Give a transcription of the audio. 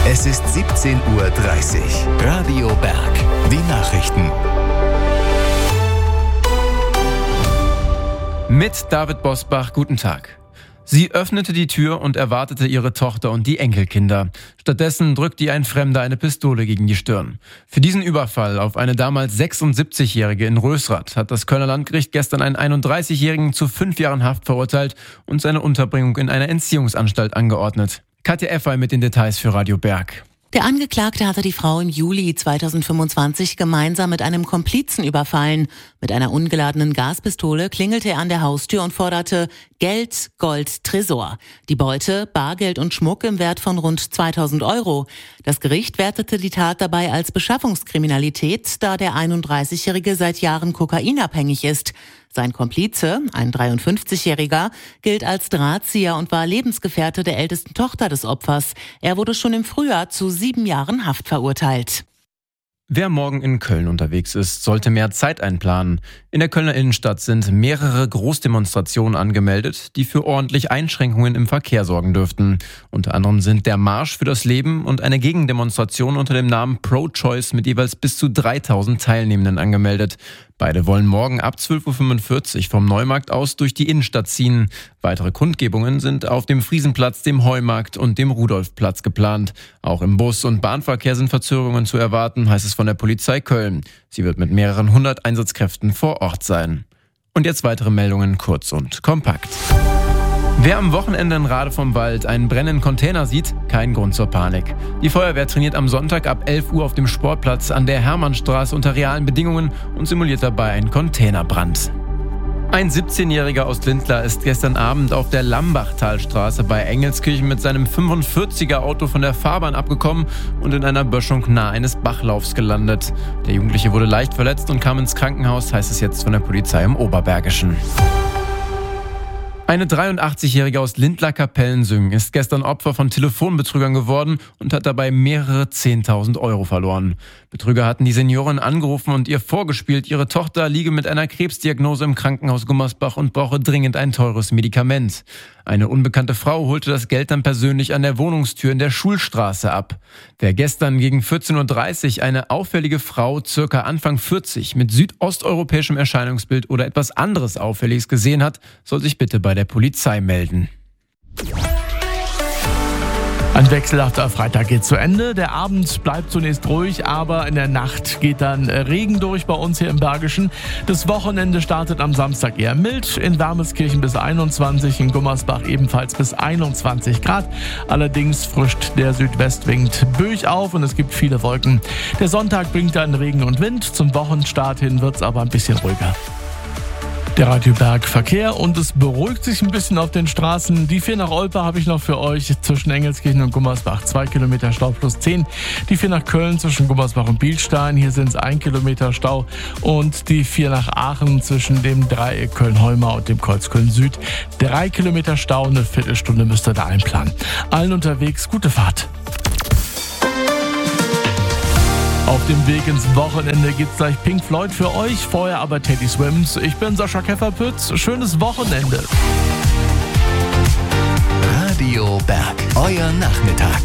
Es ist 17:30 Uhr. Radio Berg. Die Nachrichten. Mit David Bosbach, guten Tag. Sie öffnete die Tür und erwartete ihre Tochter und die Enkelkinder. Stattdessen drückte ihr ein Fremder eine Pistole gegen die Stirn. Für diesen Überfall auf eine damals 76-Jährige in Rösrath hat das Kölner Landgericht gestern einen 31-Jährigen zu 5 Jahren Haft verurteilt und seine Unterbringung in einer Entziehungsanstalt angeordnet. Katja Effay mit den Details für Radio Berg. Der Angeklagte hatte die Frau im Juli 2025 gemeinsam mit einem Komplizen überfallen. Mit einer ungeladenen Gaspistole klingelte er an der Haustür und forderte Geld, Gold, Tresor. Die Beute, Bargeld und Schmuck im Wert von rund 2.000 Euro. Das Gericht wertete die Tat dabei als Beschaffungskriminalität, da der 31-Jährige seit Jahren kokainabhängig ist. Sein Komplize, ein 53-Jähriger, gilt als Drahtzieher und war Lebensgefährte der ältesten Tochter des Opfers. Er wurde schon im Frühjahr zu 7 Jahren Haft verurteilt. Wer morgen in Köln unterwegs ist, sollte mehr Zeit einplanen. In der Kölner Innenstadt sind mehrere Großdemonstrationen angemeldet, die für ordentlich Einschränkungen im Verkehr sorgen dürften. Unter anderem sind der Marsch für das Leben und eine Gegendemonstration unter dem Namen Pro-Choice mit jeweils bis zu 3.000 Teilnehmenden angemeldet. Beide wollen morgen ab 12:45 Uhr vom Neumarkt aus durch die Innenstadt ziehen. Weitere Kundgebungen sind auf dem Friesenplatz, dem Heumarkt und dem Rudolfplatz geplant. Auch im Bus- und Bahnverkehr sind Verzögerungen zu erwarten, heißt es von der Polizei Köln. Sie wird mit mehreren 100 Einsatzkräften vor Ort sein. Und jetzt weitere Meldungen kurz und kompakt. Wer am Wochenende in Rade vom Wald einen brennenden Container sieht, kein Grund zur Panik. Die Feuerwehr trainiert am Sonntag ab 11 Uhr auf dem Sportplatz an der Hermannstraße unter realen Bedingungen und simuliert dabei einen Containerbrand. Ein 17-Jähriger aus Lindlar ist gestern Abend auf der Lambachtalstraße bei Engelskirchen mit seinem 45er Auto von der Fahrbahn abgekommen und in einer Böschung nahe eines Bachlaufs gelandet. Der Jugendliche wurde leicht verletzt und kam ins Krankenhaus, heißt es jetzt von der Polizei im Oberbergischen. Eine 83-Jährige aus Lindlar-Kapellensüng ist gestern Opfer von Telefonbetrügern geworden und hat dabei mehrere 10.000 Euro verloren. Betrüger hatten die Seniorin angerufen und ihr vorgespielt, ihre Tochter liege mit einer Krebsdiagnose im Krankenhaus Gummersbach und brauche dringend ein teures Medikament. Eine unbekannte Frau holte das Geld dann persönlich an der Wohnungstür in der Schulstraße ab. Wer gestern gegen 14:30 Uhr eine auffällige Frau, circa Anfang 40, mit südosteuropäischem Erscheinungsbild oder etwas anderes Auffälliges gesehen hat, soll sich bitte bei der Polizei melden. Ein wechselhafter Freitag geht zu Ende. Der Abend bleibt zunächst ruhig, aber in der Nacht geht dann Regen durch bei uns hier im Bergischen. Das Wochenende startet am Samstag eher mild. In Wermelskirchen bis 21, in Gummersbach ebenfalls bis 21 Grad. Allerdings frischt der Südwestwind böig auf und es gibt viele Wolken. Der Sonntag bringt dann Regen und Wind. Zum Wochenstart hin wird es aber ein bisschen ruhiger. Der Radio Berg Verkehr und es beruhigt sich ein bisschen auf den Straßen. Die 4 nach Olpe habe ich noch für euch zwischen Engelskirchen und Gummersbach. 2 Kilometer Stau plus 10. Die 4 nach Köln zwischen Gummersbach und Bielstein. Hier sind es 1 Kilometer Stau. Und die 4 nach Aachen zwischen dem Dreieck Köln-Heumar und dem Kreuz Köln-Süd. 3 Kilometer Stau, eine Viertelstunde müsst ihr da einplanen. Allen unterwegs, gute Fahrt. Auf dem Weg ins Wochenende gibt's gleich Pink Floyd für euch, vorher aber Teddy Swims. Ich bin Sascha Käferpütz, schönes Wochenende. Radio Berg, euer Nachmittag.